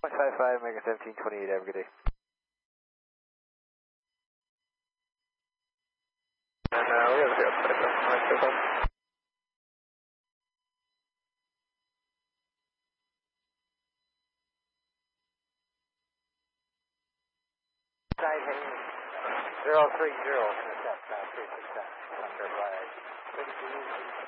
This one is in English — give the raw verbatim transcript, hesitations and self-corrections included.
point five five, Mega seventeen twenty-eight, have a good day. And uh, we have a zero five five. Side heading zero three zero, intercept, uh, three six seven, not sure why.